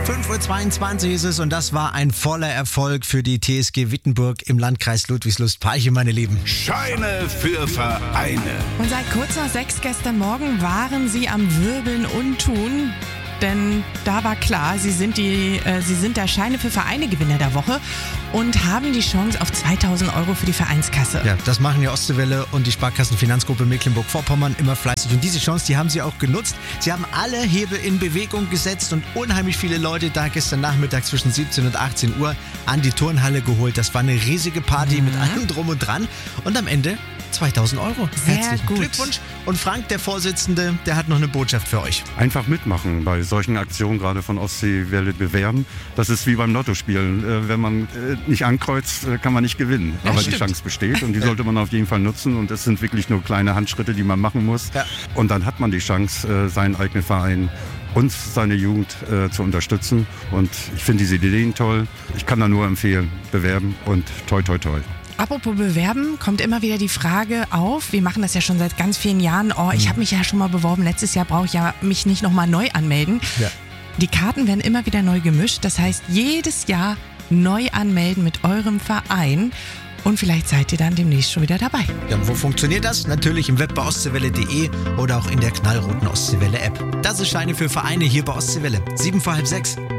5:22 Uhr ist es und das war ein voller Erfolg für die TSG Wittenburg im Landkreis Ludwigslust-Parchim, meine Lieben. Scheine für Vereine. Und seit kurz nach 6 gestern Morgen waren sie am Wirbeln und Tun. Denn da war klar, sie sind der Scheine für Vereine Gewinner der Woche und haben die Chance auf 2.000 € für die Vereinskasse. Ja, das machen die Ostseewelle und die Sparkassenfinanzgruppe Mecklenburg-Vorpommern immer fleißig. Und diese Chance, die haben sie auch genutzt. Sie haben alle Hebel in Bewegung gesetzt und unheimlich viele Leute da gestern Nachmittag zwischen 17 und 18 Uhr an die Turnhalle geholt. Das war eine riesige Party mit allem drum und dran. Und am Ende 2.000 €. Sehr Herzlichen gut. Glückwunsch. Und Frank, der Vorsitzende, der hat noch eine Botschaft für euch. Einfach mitmachen bei solchen Aktionen, gerade von Ostseewelle bewerben. Das ist wie beim Lottospielen. Wenn man nicht ankreuzt, kann man nicht gewinnen. Ja, aber stimmt. die Chance besteht und die sollte man auf jeden Fall nutzen. Und es sind wirklich nur kleine Handschritte, die man machen muss. Ja. Und dann hat man die Chance, seinen eigenen Verein und seine Jugend zu unterstützen. Und ich finde diese Ideen toll. Ich kann da nur empfehlen, bewerben und toi, toi, toi. Apropos bewerben, kommt immer wieder die Frage auf, wir machen das ja schon seit ganz vielen Jahren, ich habe mich ja schon mal beworben, letztes Jahr brauche ich ja mich nicht nochmal neu anmelden. Ja. Die Karten werden immer wieder neu gemischt, das heißt jedes Jahr neu anmelden mit eurem Verein und vielleicht seid ihr dann demnächst schon wieder dabei. Ja, und wo funktioniert das? Natürlich im Web bei ostseewelle.de oder auch in der knallroten Ostseewelle-App. Das ist Scheine für Vereine hier bei Ostseewelle. 6:07.